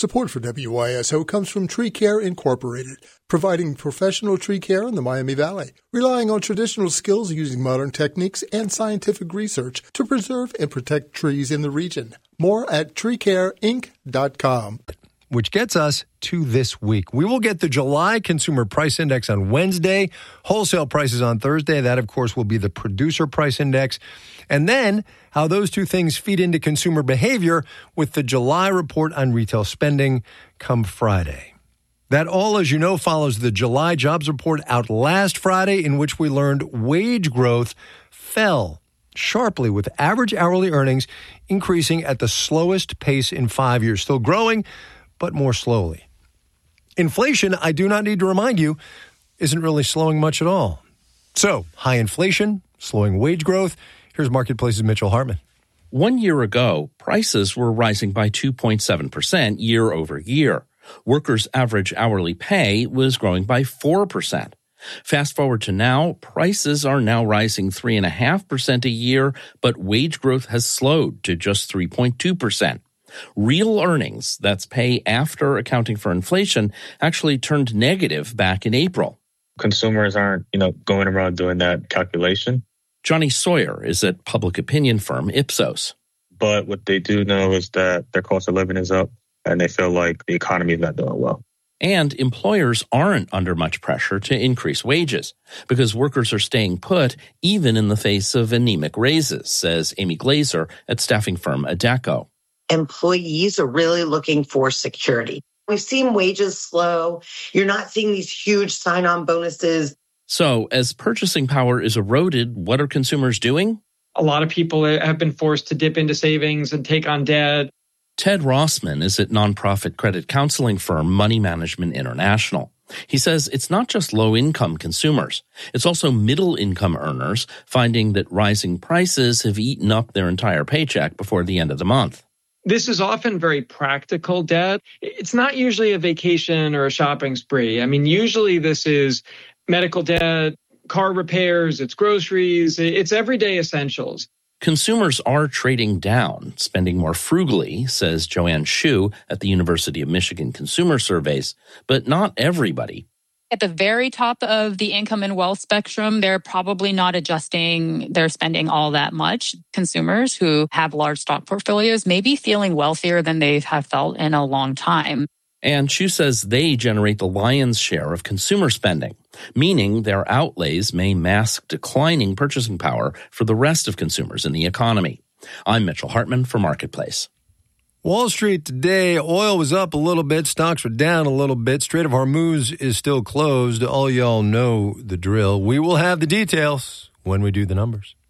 Support for WYSO comes from Tree Care Incorporated, providing professional tree care in the Miami Valley, relying on traditional skills using modern techniques and scientific research to preserve and protect trees in the region. More at treecareinc.com. Which gets us to this week. We will get the July Consumer Price Index on Wednesday, wholesale prices on Thursday. That, of course, will be the Producer Price Index. And then how those two things feed into consumer behavior with the July report on retail spending come Friday. That all, as you know, follows the July jobs report out last Friday, in which we learned wage growth fell sharply, with average hourly earnings increasing at the slowest pace in 5 years. Still growing, but more slowly. Inflation, I do not need to remind you, isn't really slowing much at all. So, high inflation, slowing wage growth. Here's Marketplace's Mitchell Hartman. 1 year ago, prices were rising by 2.7% year over year. Workers' average hourly pay was growing by 4%. Fast forward to now, prices are now rising 3.5% a year, but wage growth has slowed to just 3.2%. Real earnings, that's pay after accounting for inflation, actually turned negative back in April. Consumers aren't, going around doing that calculation. Johnny Sawyer is at public opinion firm Ipsos. But what they do know is that their cost of living is up and they feel like the economy is not doing well. And employers aren't under much pressure to increase wages because workers are staying put even in the face of anemic raises, says Amy Glazer at staffing firm Adecco. Employees are really looking for security. We've seen wages slow. You're not seeing these huge sign-on bonuses. So as purchasing power is eroded, what are consumers doing? A lot of people have been forced to dip into savings and take on debt. Ted Rossman is at nonprofit credit counseling firm Money Management International. He says it's not just low-income consumers. It's also middle-income earners finding that rising prices have eaten up their entire paycheck before the end of the month. This is often very practical debt. It's not usually a vacation or a shopping spree. Usually this is medical debt, car repairs, it's groceries, it's everyday essentials. Consumers are trading down, spending more frugally, says Joanne Shu at the University of Michigan Consumer Surveys, but not everybody. At the very top of the income and wealth spectrum, they're probably not adjusting their spending all that much. Consumers who have large stock portfolios may be feeling wealthier than they have felt in a long time. And Shu says they generate the lion's share of consumer spending, meaning their outlays may mask declining purchasing power for the rest of consumers in the economy. I'm Mitchell Hartman for Marketplace. Wall Street today, oil was up a little bit, stocks were down a little bit. Strait of Hormuz is still closed. All y'all know the drill. We will have the details when we do the numbers.